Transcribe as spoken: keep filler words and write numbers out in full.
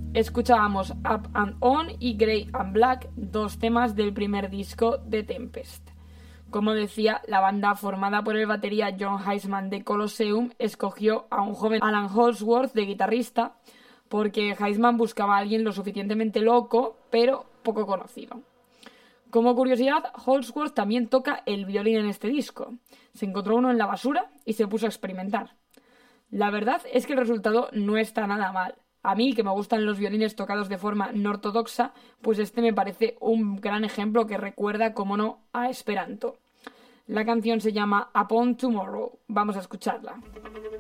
escuchábamos Up and On y Grey and Black, dos temas del primer disco de Tempest. Como decía, la banda formada por el batería John Heisman de Colosseum escogió a un joven Alan Holdsworth de guitarrista porque Heisman buscaba a alguien lo suficientemente loco, pero poco conocido. Como curiosidad, Holdsworth también toca el violín en este disco. Se encontró uno en la basura y se puso a experimentar. La verdad es que el resultado no está nada mal. A mí, que me gustan los violines tocados de forma no ortodoxa, pues este me parece un gran ejemplo que recuerda, como no, a Esperanto. La canción se llama Upon Tomorrow. Vamos a escucharla.